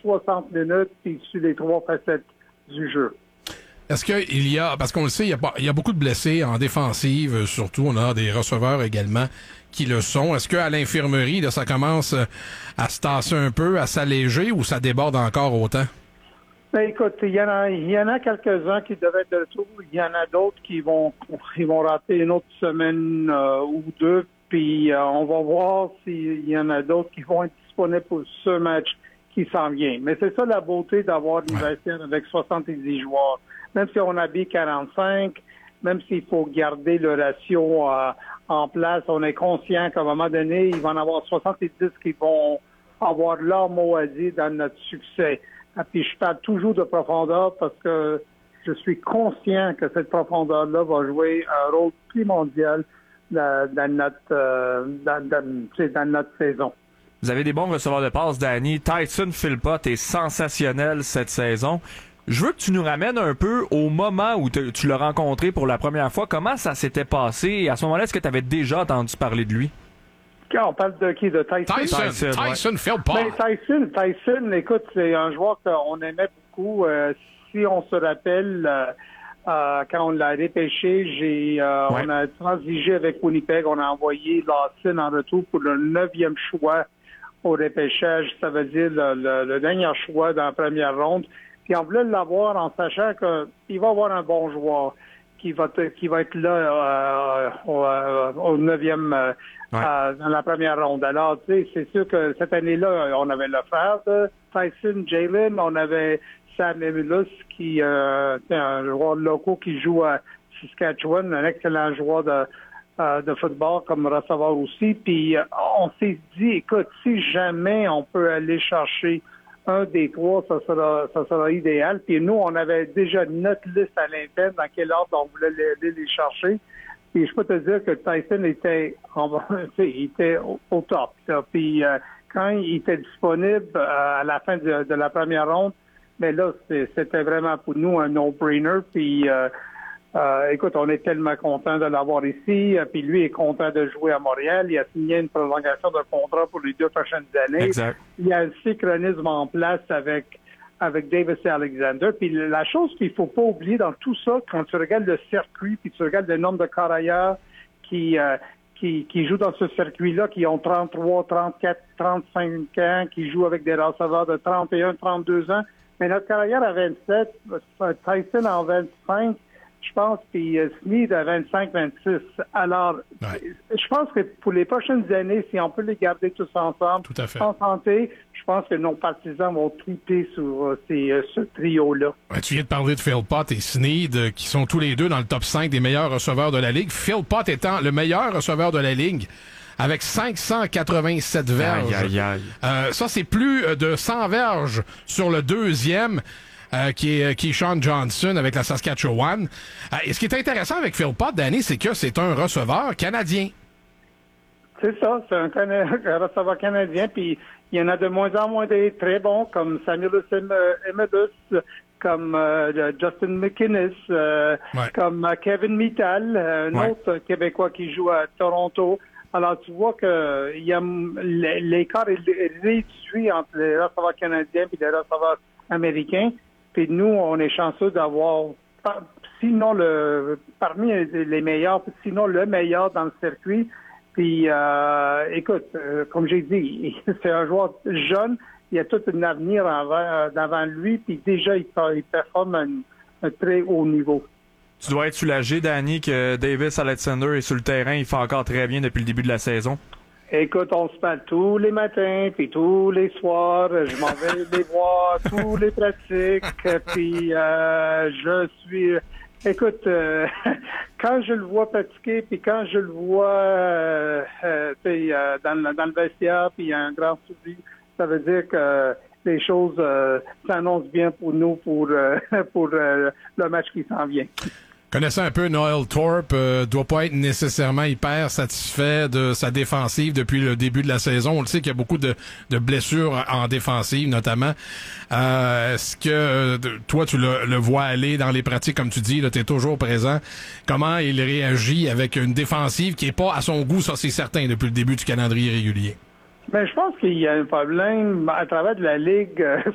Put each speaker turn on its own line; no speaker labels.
60 minutes puis sur les 3 facettes du jeu.
Est-ce qu'il y a, parce qu'on le sait, il y a beaucoup de blessés en défensive, surtout on a des receveurs également qui le sont. Est-ce qu'à l'infirmerie, là, ça commence à se tasser un peu, à s'alléger ou ça déborde encore autant?
Ben, écoute, il y en a quelques-uns qui devaient être de retour. Il y en a d'autres qui vont rater une autre semaine ou deux. Puis on va voir s'il y en a d'autres qui vont être disponibles pour ce match qui s'en vient. Mais c'est ça la beauté d'avoir une vestiaire avec 70 joueurs. Même si on habille 45, même s'il faut garder le ratio en place, on est conscient qu'à un moment donné, il va en avoir 70 qui vont avoir leur mot à dire dans notre succès. Et puis je parle toujours de profondeur parce que je suis conscient que cette profondeur-là va jouer un rôle primordial dans notre saison.
Vous avez des bons receveurs de passe, Danny. Tyson Philpott est sensationnel cette saison. Je veux que tu nous ramènes un peu au moment où tu l'as rencontré pour la première fois. Comment ça s'était passé? À ce moment-là, est-ce que tu avais déjà entendu parler de lui?
Quand on parle de qui? De Tyson?
Tyson Philpott.
Ben, Tyson, écoute, c'est un joueur qu'on aimait beaucoup. Si on se rappelle, quand on l'a repêché, on a transigé avec Winnipeg. On a envoyé Lawson en retour pour le 9e choix au repêchage. Ça veut dire le dernier choix dans la première ronde. Puis on voulait l'avoir en sachant qu'il va avoir un bon joueur qui va être là au 9e dans la première ronde. Alors, tu sais, c'est sûr que cette année-là, on avait le frère de Tyson, Jalen, on avait Sam Emilus, qui est un joueur local qui joue à Saskatchewan, un excellent joueur de football comme receveur aussi. Puis on s'est dit, écoute, si jamais on peut aller chercher un des trois, ça sera idéal. Puis nous, on avait déjà notre liste à l'interne dans quel ordre on voulait les chercher. Puis je peux te dire que Tyson était au top. Là. Puis quand il était disponible à la fin de la première ronde, mais là, c'était vraiment pour nous un no-brainer. Puis écoute, on est tellement content de l'avoir ici. Puis lui est content de jouer à Montréal. Il a signé une prolongation de contrat pour les 2 prochaines années.
Exact.
Il y a un synchronisme en place avec Davis et Alexander. Puis la chose qu'il faut pas oublier dans tout ça, quand tu regardes le circuit, puis tu regardes le nombre de carrières qui jouent dans ce circuit-là, qui ont 33, 34, 35 ans, qui jouent avec des receveurs de 31, 32 ans. Mais notre carrière à 27, Tyson en 25, je pense, puis Smith à 25-26. Alors, je pense que pour les prochaines années, si on peut les garder tous ensemble,
tout à fait,
en santé, je pense que nos partisans vont triper sur ce trio-là.
Ouais, tu viens de parler de Philpott et Snead, qui sont tous les deux dans le top 5 des meilleurs receveurs de la Ligue. Philpott étant le meilleur receveur de la Ligue, avec 587 verges.
Aïe, aïe, aïe.
Ça, c'est plus de 100 verges sur le deuxième, qui est Sean Johnson avec la Saskatchewan. Et ce qui est intéressant avec Philpott, Danny, c'est que c'est un receveur canadien.
C'est ça, c'est un receveur canadien, puis il y en a de moins en moins des très bons, comme Samuel Emilus, comme Justin McInnes, comme Kevin Mittal, un autre Québécois qui joue à Toronto. Alors, tu vois que il y a l'écart est réduit entre les receveurs canadiens et les receveurs américains. Puis nous, on est chanceux d'avoir, sinon parmi les meilleurs, sinon le meilleur dans le circuit. Puis, écoute, comme j'ai dit, c'est un joueur jeune. Il a tout un avenir devant lui. Puis déjà, il performe à un très haut niveau.
Tu dois être soulagé, Danny, que Davis Alexander est sur le terrain. Il fait encore très bien depuis le début de la saison.
Écoute, on se parle tous les matins, puis tous les soirs. Je m'en vais les voir, tous les pratiques. Puis je suis... Écoute, quand je le vois pratiquer, puis quand je le vois dans le vestiaire, puis il y a un grand suivi, ça veut dire que les choses s'annoncent bien pour nous pour le match qui s'en vient.
Connaissant un peu Noel Thorpe, doit pas être nécessairement hyper satisfait de sa défensive depuis le début de la saison. On le sait qu'il y a beaucoup de blessures en défensive, notamment. Est-ce que toi, tu le vois aller dans les pratiques, comme tu dis, là, t'es toujours présent. Comment il réagit avec une défensive qui est pas à son goût, ça c'est certain, depuis le début du calendrier régulier?
Ben, je pense qu'il y a un problème à travers de la Ligue.